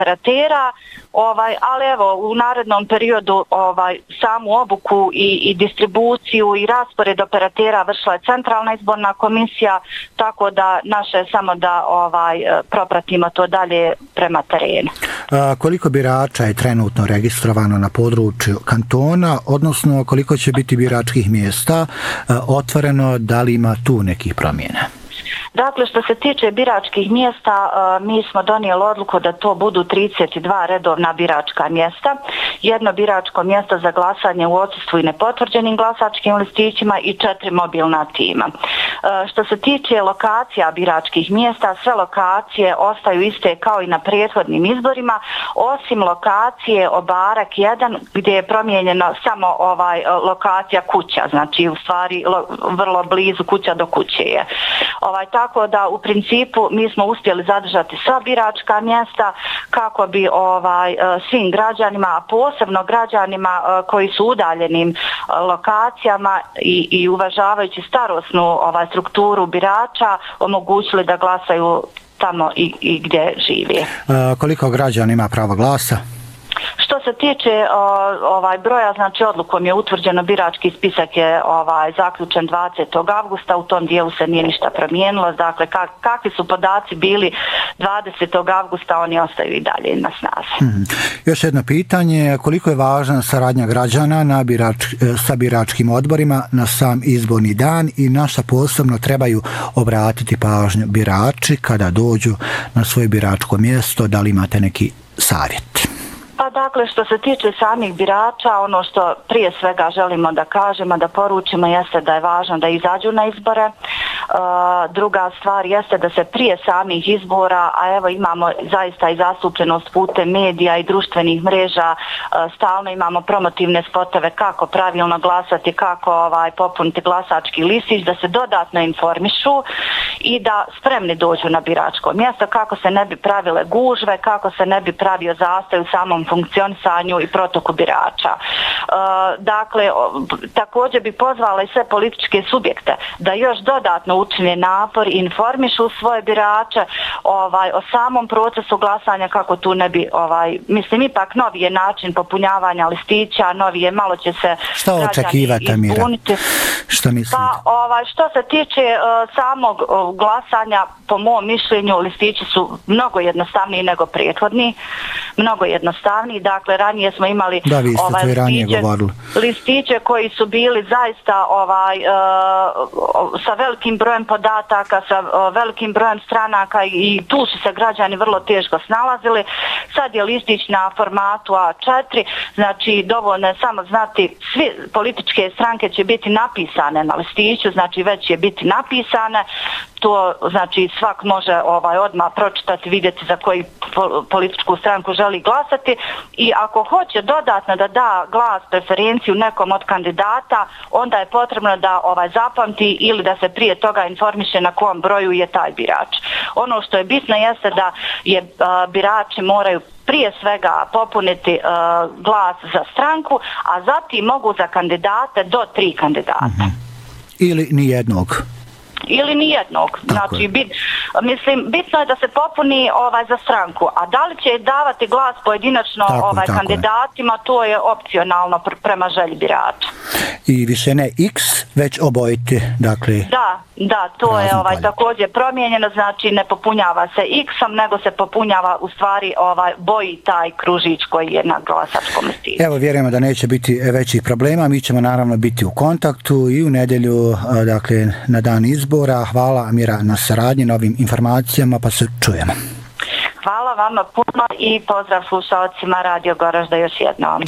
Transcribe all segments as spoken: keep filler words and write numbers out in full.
operatera, ovaj, ali evo u narednom periodu ovaj, samu obuku i, i distribuciju i raspored operatera vršila je Centralna izborna komisija, tako da naše je samo da ovaj, propratimo to dalje prema terenu. A, koliko birača je trenutno registrovano na području kantona, odnosno koliko će biti biračkih mjesta a, otvoreno, da li ima tu nekih promjena? Dakle, što se tiče biračkih mjesta, mi smo donijeli odluku da to budu trideset dva redovna biračka mjesta, jedno biračko mjesto za glasanje u odsustvu i nepotvrđenim glasačkim listićima i četiri mobilna tima. Što se tiče lokacija biračkih mjesta, sve lokacije ostaju iste kao i na prethodnim izborima, osim lokacije Obarak jedan gdje je promijenjena samo ovaj lokacija kuća, znači u stvari vrlo blizu kuća do kuće je. Ovaj, tako da u principu mi smo uspjeli zadržati sva biračka mjesta kako bi ovaj svim građanima, a posebno građanima koji su udaljenim lokacijama i, i uvažavajući starosnu ovaj strukturu birača omogućili da glasaju tamo i, i gdje živi. A, koliko građana ima pravo glasa? Što se tiče o, ovaj broja, znači odlukom je utvrđeno, birački spisak je ovaj zaključen dvadesetog avgusta, u tom dijelu se nije ništa promijenilo, dakle kak, kakvi su podaci bili dvadesetog avgusta, oni ostaju i dalje na snazi. Hmm. Još jedno pitanje, koliko je važna saradnja građana na birač, sa biračkim odborima na sam izborni dan i na šta posebno trebaju obratiti pažnju birači kada dođu na svoje biračko mjesto, da li imate neki savjet? Pa dakle, što se tiče samih birača, ono što prije svega želimo da kažemo, da poručimo jeste da je važno da izađu na izbore. E, druga stvar jeste da se prije samih izbora, a evo imamo zaista i zastupljenost putem medija i društvenih mreža, e, stalno imamo promotivne spotove kako pravilno glasati, kako ovaj popuniti glasački listić, da se dodatno informišu i da spremni dođu na biračko mjesto, kako se ne bi pravile gužve, kako se ne bi pravio zastoj u samom funkcionisanju i protoku birača. E, dakle, o, također bi pozvala i sve političke subjekte da još dodatno učine napor i informišu svoje birače ovaj, o samom procesu glasanja, kako tu ne bi, ovaj, mislim, ipak novi je način popunjavanja listića, novi je, malo će se šta očekivate, Mira? Što mislite? Pa, ovaj, što se tiče uh, samog uh, glasanja, po mom mišljenju, listići su mnogo jednostavniji nego prethodni, mnogo jednostavniji. Dakle, ranije smo imali da, vi ste ovaj, to i ranije listiće, govorili. listiće koji su bili zaista ovaj, uh, sa velikim brojem podataka, sa uh, velikim brojem stranaka i tu su se građani vrlo teško snalazili. Sad je listić na formatu A četiri, znači dovoljno je samo znati, svi političke stranke će biti napisane na listiću, znači već će biti napisane, to znači svak može ovaj odmah pročitati, vidjeti za koju političku stranku želi glasati i ako hoće dodatno da da glas, preferenciju nekom od kandidata, onda je potrebno da ovaj zapamti ili da se prije toga informiše na kom broju je taj birač. Ono što je bitno jeste da je uh, birači moraju prije svega popuniti uh, glas za stranku, a zatim mogu za kandidate do tri kandidata. Mm-hmm. Ili ni jednog. Ili nijednog. Znači, bit, mislim, bitno je da se popuni ovaj za stranku, a da li će davati glas pojedinačno tako, ovaj tako kandidatima, je. To je opcionalno pr- prema želji birača. I više ne X, već obojiti, dakle... Da, da, to je ovaj paljet. Također promijenjeno, znači ne popunjava se X-om, nego se popunjava u stvari ovaj boji taj kružić koji je na glasačkom listiću. Evo, vjerujemo da neće biti većih problema, mi ćemo naravno biti u kontaktu i u nedjelju, dakle, na dan izbora. Hvala, Mira, na saradnji, na ovim informacijama, pa se čujemo. Hvala vama puno i pozdrav slušalcima Radio Goražda još jednom.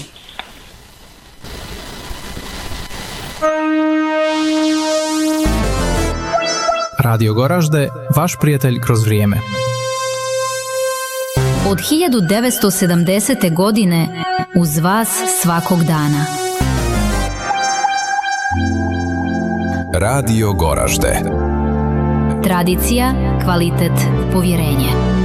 Radio Goražde, vaš prijatelj kroz vrijeme. Od hiljadu devetsto sedamdesete. godine uz vas svakog dana. Radio Goražde. Tradicija, kvalitet, povjerenje.